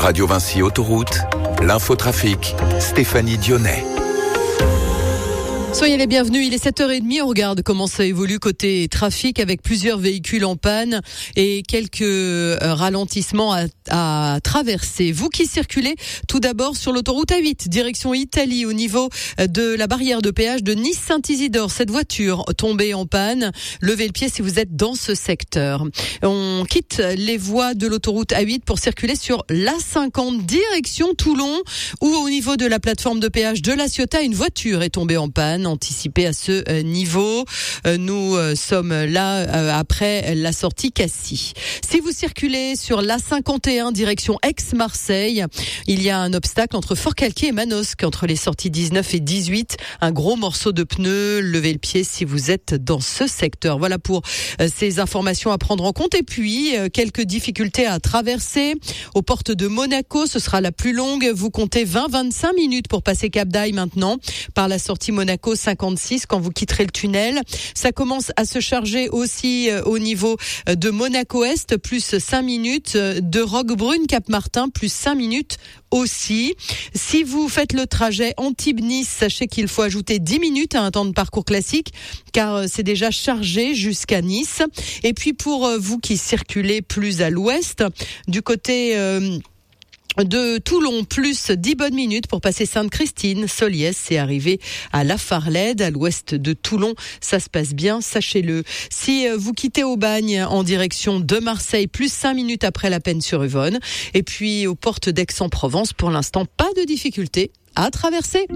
Radio Vinci Autoroute, l'infotrafic, Stéphanie Dionnet. Soyez les bienvenus, il est 7h30, on regarde comment ça évolue côté trafic avec plusieurs véhicules en panne et quelques ralentissements à traverser. Vous qui circulez tout d'abord sur l'autoroute A8, direction Italie au niveau de la barrière de péage de Nice-Saint-Isidore. Cette voiture tombée en panne, levez le pied si vous êtes dans ce secteur. On quitte les voies de l'autoroute A8 pour circuler sur l'A50 direction Toulon où au niveau de la plateforme de péage de La Ciotat, une voiture est tombée en panne. Anticipé à ce niveau. Nous sommes là après la sortie Cassis. Si vous circulez sur l'A51 direction Aix-Marseille, il y a un obstacle entre Forcalquier et Manosque, entre les sorties 19 et 18. Un gros morceau de pneu. Levez le pied si vous êtes dans ce secteur. Voilà pour ces informations à prendre en compte. Et puis, quelques difficultés à traverser. Aux portes de Monaco, ce sera la plus longue. Vous comptez 20-25 minutes pour passer Cap d'Aille maintenant par la sortie Monaco 56 quand vous quitterez le tunnel. Ça commence à se charger aussi au niveau de Monaco Est, plus 5 minutes, de Roquebrune, Cap-Martin, plus 5 minutes aussi. Si vous faites le trajet Antibes-Nice, sachez qu'il faut ajouter 10 minutes à un temps de parcours classique, car c'est déjà chargé jusqu'à Nice. Et puis pour vous qui circulez plus à l'ouest, du côté de Toulon, plus 10 bonnes minutes pour passer Sainte-Christine, Soliès, c'est arrivé à La Farlède, à l'ouest de Toulon. Ça se passe bien, sachez-le. Si vous quittez Aubagne en direction de Marseille, plus 5 minutes après la Penne-sur-Yvonne. Et puis aux portes d'Aix-en-Provence, pour l'instant, pas de difficulté à traverser.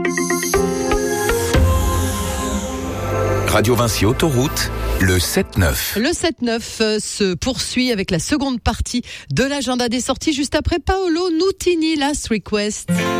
Radio Vinci Autoroute, le 7-9. Le 7-9 se poursuit avec la seconde partie de l'agenda des sorties juste après Paolo Nutini, Last Request.